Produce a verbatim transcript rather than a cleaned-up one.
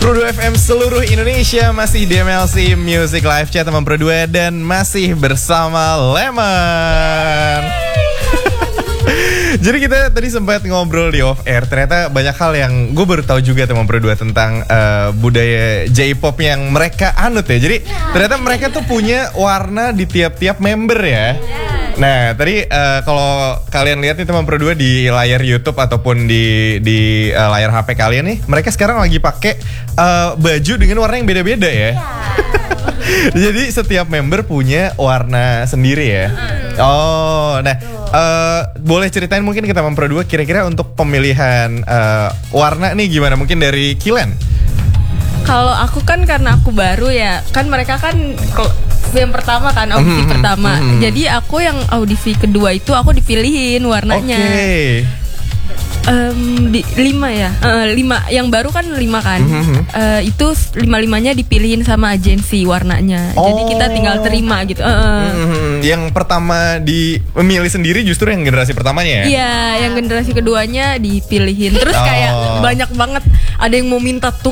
Pro dua F M seluruh Indonesia, masih di M L C Music Live Chat teman Pro dua dan masih bersama Lemon. Jadi kita tadi sempat ngobrol di off air. Ternyata banyak hal yang gue baru tahu juga teman Pro dua tentang uh, budaya J-pop yang mereka anut ya. Jadi ternyata mereka tuh punya warna di tiap-tiap member ya. Nah tadi uh, kalau kalian lihat nih teman Pro dua di layar YouTube ataupun di di uh, layar H P kalian nih, mereka sekarang lagi pakai uh, baju dengan warna yang beda-beda ya. Jadi setiap member punya warna sendiri ya. Oh, nah uh, boleh ceritain mungkin ke teman Pro dua kira-kira untuk pemilihan uh, warna nih gimana? Mungkin dari Kilen. Kalau aku kan karena aku baru ya, kan mereka kan yang pertama kan audisi mm-hmm, pertama. Mm-hmm. Jadi aku yang audisi kedua itu aku dipilihin warnanya. Oke. Okay. Um, di, lima ya, uh, lima yang baru kan lima kan. Mm-hmm. Uh, itu lima limanya dipilihin sama agensi warnanya. Oh. Jadi kita tinggal terima gitu. Uh, mm-hmm. Yang pertama dimilih sendiri justru yang generasi pertamanya ya? Iya, yang generasi keduanya dipilihin. Terus oh. kayak banyak banget. Ada yang mau minta tuh